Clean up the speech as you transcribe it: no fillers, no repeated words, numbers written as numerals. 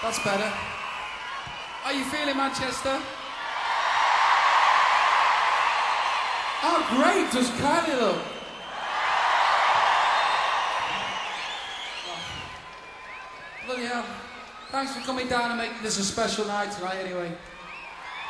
That's better. How you feeling, Manchester? Oh, great. Does Kylie look? Oh. Bloody hell. Thanks for coming down and making this a special night tonight, anyway.